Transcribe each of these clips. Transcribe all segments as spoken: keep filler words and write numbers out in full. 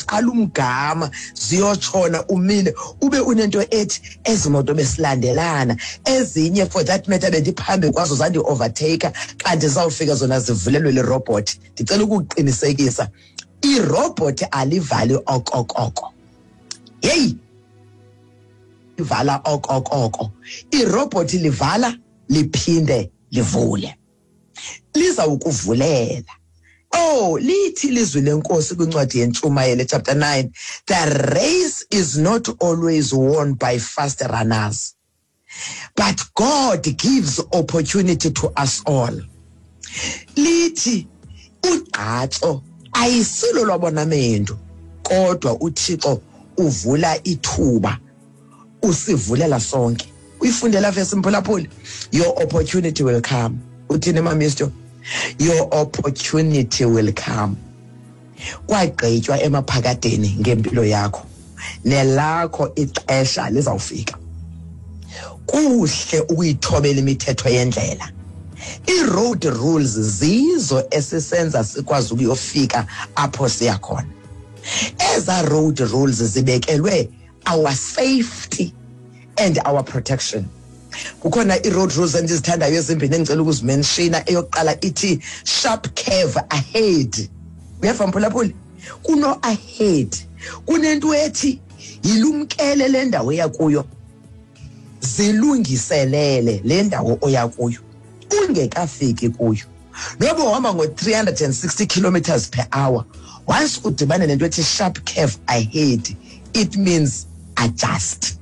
ziyaqala umgama ziyotshona umile ube unento ethi ezimoto besilandelana ezinye for that matter bendiphambi kwazo zandi overtaker kanti zawufika zona zivulelwe le robot. Ndicela ukuqinisekisa i-robot alivali okokoko. Hey, livala okokoko. I-robot livala liphinde livule. Liza ukuvulela. Oh, lithi lizwi lenkosi kwincwadi yentshumayelo chapter nine. The race is not always won by fast runners, but God gives opportunity to us all. Lithi ugqatso ayisilo lwabonamendu kodwa uThixo uvula ithuba usivulela sonke. Uyifundela verse Mphulaphuli, your opportunity will come. Uthini mamisto? Your opportunity will come. Kwagqitywa emaphakadeni ngempilo yakho nelakho ixesha lizawufika. Kuhle ukuyithobela imithetho yendlela. I-road rules zizo esisenza sikwazi ukuyofika apho siya khona. Eza road rules zibekelwe our safety and our protection. Kukhona i-road rules endizithandayo ezimbini engicela ukuzimenshina. Eyokuqala ithi sharp curve ahead. Uyeva Mphulaphuli? Kuno ahead. Kunento ethi yilumkele le ndawo yakuyo. Zilungiselele le ndawo oyakuyo. Ungekafiki kuyo. Noba uhamba ngo three hundred sixty kilometers per hour. Once udibane nento ethi sharp curve ahead, it means adjust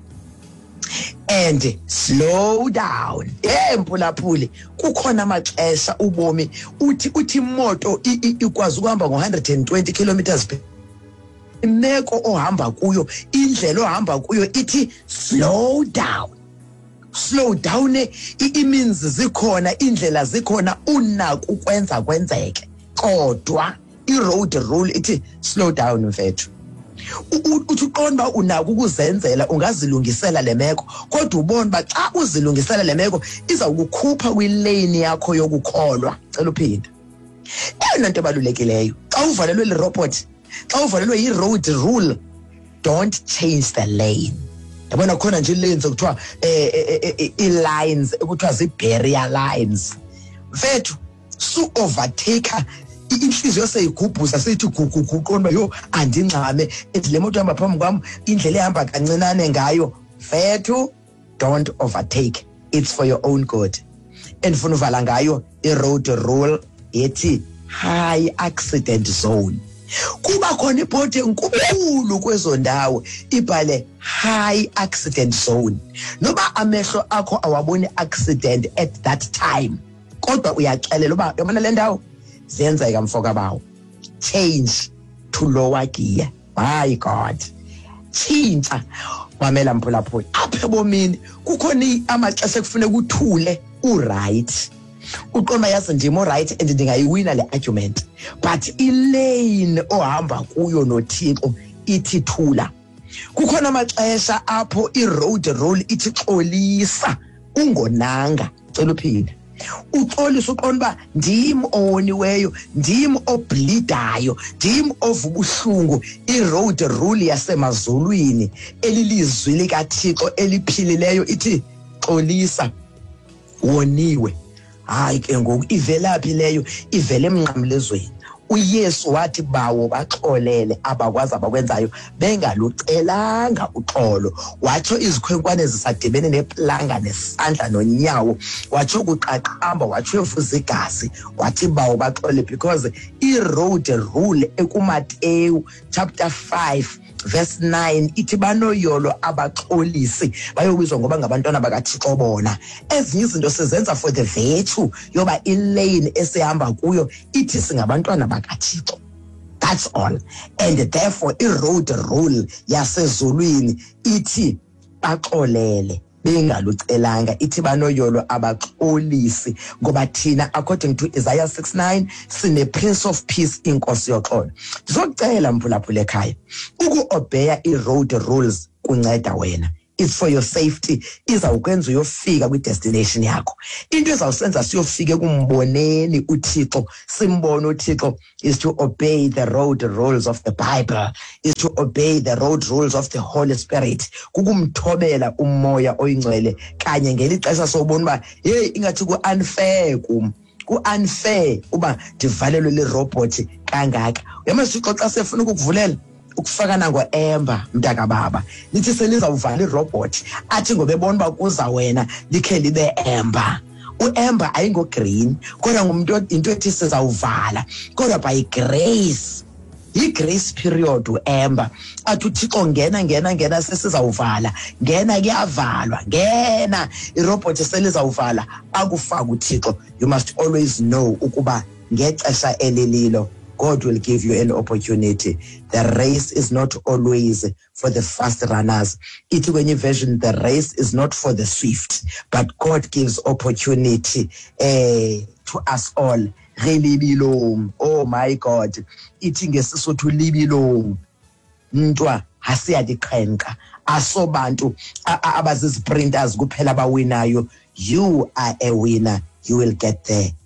and slow down. Eh Mphulaphuli, kukhona amaxesha ubomi uthi uthi imoto ikwazi ukuhamba ngo one hundred twenty kilometers per imeko ohamba kuyo, indlela ohamba kuyo ithi slow down. Slow down it means zikhona indlela zikhona unako ukwenza kwenzeke kodwa i-road rule ithi slow down mfethu. Uthi uqonda unako ukuzenzela ungazilungisela lemeko kodwa ubona ba xa uzilungisela lemeko iza ukukhupha kwilane yakho yokukholwa. Cela uphinda. Eyona nto ebalulekileyo xa uvalelwe le robot, xa uvalelwe i-road rule, don't change the lane. Yabona khona nje lanes ekuthiwa i-lines ekuthiwa zi-barrier lines. Mfethu su overtaker inhliziyo seyigubhuza sithi gugugu qonba yo andingxame ethi le moto ihamba phambi kwami indlela ehamba kancinane ngayo. Mfethu don't overtake, it's for your own good. Endifuna uvala ngayo i-road rule ethi high accident zone. Kuba khona ibhodi enkulu kwezo ndawo ibhale high accident zone. Noba amehlo akho awaboni accident at that time kodwa uyaxelela uba yabona le ndawo zenzeka mfoka bawo, change to lower gear. My God, tshintsha. Mamela Mphulaphuli, apha ebomini kukhona amaxesha kufuneka uthule u-right. Uqonda yazi ndimo right and ndingayiwina le argument, but ilane ohamba kuyo noThixo ithi thula. Kukhona amaxesha apho i-road rule ithi xolisa ungonanga. Cela uphinde. Uxolisa uqonda ndim owoniweyo, ndim obleedayo, ndim ovubuhlungu. I-road rule yasemazulwini elilizwi likaThixo eliphilileyo ithi xolisa woniwe. Hayi ke ngoku ivelaphi leyo ivele emnqamlezweni. uYesu wathi bawo baxolele abakwazi abakwenzayo bengalucelanga uxolo. Watsho izikhwenkwane zisadibene neplanga nesandla nonyawo, watsho ukuqaqamba, watsho efuza igazi, wathi bawo baxolele because i-road rule ekuMateyu chapter five verse nine ithi banoyolo abaxolisi bayobizwa ngoba ngabantwana bakaThixo bona. Ezinye izinto sizenza for the virtue yoba ilane esihamba kuyo ithi singabantwana bakaThixo. That's all. And therefore i-road rule yasezulwini ithi baxolele bengalucelanga, ithi banoyolo abaxolisi ngoba thina according to Isaiah six nine sine Prince of Peace, inkosi yoxolo. Ndizokucela Mphulaphuli ekhaya uku-obeya i-road rules kunceda wena. it's for your safety. Izawukwenza uyofika kwi-destination yakho. Into ezawusenza siyofike kumboneni uThixo, simbone uThixo, is to obey the road rules of the Bible, is to obey the road rules of the Holy Spirit. Kukumthobela umoya oyingcwele kanye ngelixesha sobona uba hey ingathi ku-unfair kum. Ku-unfair uba ndivalelwe le robot kangaka. Uyamazi uThixo xa sefuna ukukuvulela ukufaka nango-Ember mntaka baba lithi selizawuvala irobot athi ngoba ebona uba kuza wena likhe libe Ember. U-Ember ayingo-green kodwa ngumuntu into ethi sizawuvala kodwa by grace, yi-grace period u-Ember athi uThixo ngena ngena ngena sesizawuvala, ngena kuyavalwa, ngena irobot selizawuvala akufaka uThixo. You must always know ukuba ngexesha elililo God will give you an opportunity. The race is not always for the fast runners. It when you version, the race is not for the swift, but God gives opportunity eh, to us all. Oh my God. Eating is so to libilong. Ntwa hasiyadiqhenqa. Asobantu abazi sprinters kuphela bawinayo. You are a winner. You will get there.